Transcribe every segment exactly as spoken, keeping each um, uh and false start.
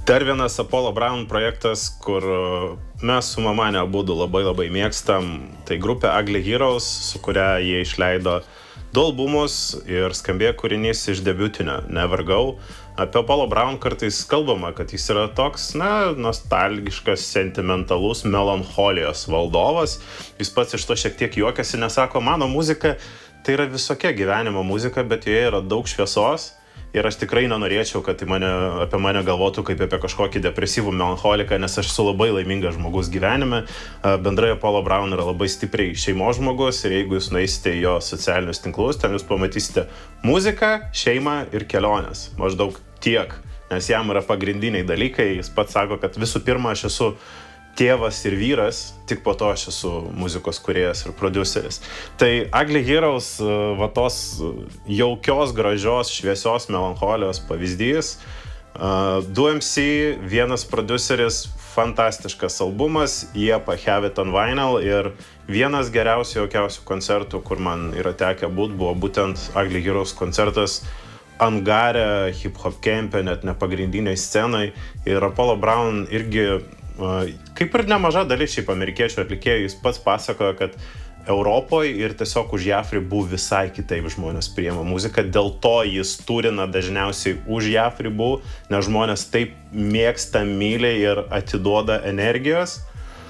Dar vienas Apollo Brown projektas, kur mes su mama abudu labai labai mėgstam, tai grupė Ugly Heroes, su kuria jie išleido du albumus ir skambėjo kūrinys iš debiutinio Never Go. Apie Apollo Brown kartais kalbama, kad jis yra toks, na, nostalgiškas, sentimentalus, melancholijos valdovas. Jis pats iš to šiek tiek juokiasi, nes sako, mano muzika tai yra visokia gyvenimo muzika, bet joje yra daug šviesos. Ir aš tikrai nenorėčiau, kad mane, apie mane galvotų kaip apie kažkokį depresyvų melancholiką, nes aš esu labai laimingas žmogus gyvenime. Bendrai Apollo Brown yra labai stipriai šeimos žmogus ir jeigu jūs nueisite į jo socialinius tinklus, ten jūs pamatysite muziką, šeimą ir keliones. Maždaug tiek, nes jam yra pagrindiniai dalykai. Jis pats sako, kad visų pirma aš esu tėvas ir vyras, tik po to aš esu muzikos kūrėjas ir prodiuseris. Tai Ugly Heroes, va tos jaukios, gražios, šviesios melancholijos pavyzdys. du em cė, vienas prodiuseris, fantastiškas albumas, jie Have It on Vinyl ir vienas geriausių, jaukiausių koncertų, kur man yra tekę būt, buvo būtent Ugly Heroes koncertas Angare, hip-hop kempe, net nepagrindiniai scenai. Ir Apollo Brown irgi kaip ir nemaža dalis šiaip amerikiečių atlikėjų, jis pats pasakojo, kad Europoje ir tiesiog už JAF ribų visai kitaip žmonės priima muziką, dėl to jis turina dažniausiai už JAF ribų, nes žmonės taip mėgsta, myli ir atiduoda energijos.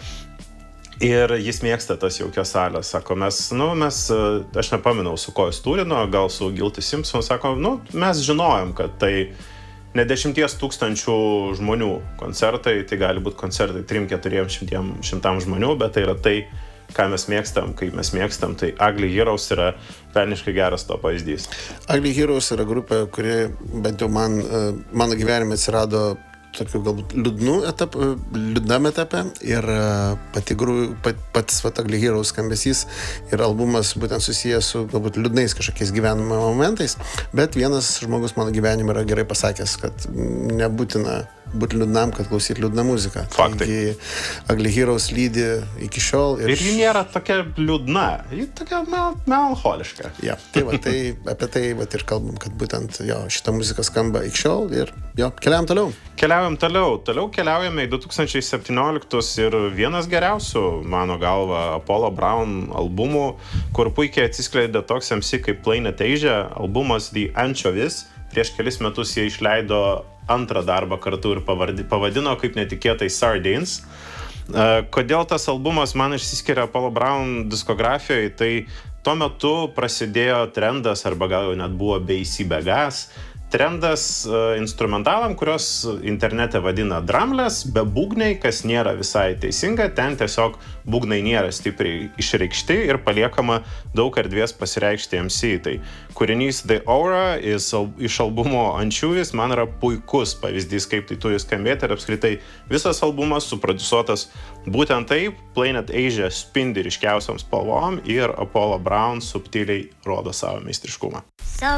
Ir jis mėgsta tas jaukias salės, sako, mes, nu, mes, aš nepaminau, su ko jis turino, gal su Guilty Simpson, sako, nu, mes žinojom, kad tai ne dešimties tūkstančių žmonių koncertai, tai gali būti koncertai trim keturiem šimtam žmonių, bet tai yra tai, ką mes mėgstam, kaip mes mėgstam, tai Ugly Heroes yra velniškai geras to pavyzdys. Ugly Heroes yra grupė, kuri bent jau man, mano gyvenime atsirado tokių galbūt liūdnų etap, liūdnam etape ir pati gru, pat, pats Ugly Heroes skambesys ir albumas būtent susijęs su galbūt liūdnais kažkokiais gyvenimo momentais, bet vienas žmogus mano gyvenime yra gerai pasakęs, kad nebūtina būti liūdnam, kad klausyti liūdną muziką. Faktai. Taigi Ugly Heroes lydi iki šiol. Ir, ir ji nėra tokia liūdna, ji tokia mel melancholiška. Ja, tai va, tai apie tai va, ir kalbam, kad būtent jo, šita muzika skamba iki šiol ir jo, keliaujam toliau. Keliaujam toliau. Toliau keliaujame į du tūkstančiai septynioliktus ir vienas geriausių, mano galva, Apollo Brown albumų, kur puikiai atsiskleidė toks em cė kaip Planet Asia, albumas The Anchovies. Prieš kelis metus jie išleido antrą darbą kartu ir pavadino kaip netikėtai Sardines. Kodėl tas albumas man išsiskiria Apollo Brown diskografijoje, tai tuo metu prasidėjo trendas, arba gal jau net buvo baisybė gas, trendas instrumentalam, kurios internete vadina drumless, be būgnai, kas nėra visai teisinga, ten tiesiog būgnai nėra stipriai išreikšti ir paliekama daug erdvės pasireikšti em cė. Tai kūrinys The Aura is, iš albumo Anchovies man yra puikus pavyzdys, kaip tai turi skambėti ir apskritai visas albumas suprodusuotas būtent taip, Planet Asia spindi ryškiausiom spalvom ir Apollo Brown subtiliai rodo savo meistriškumą. So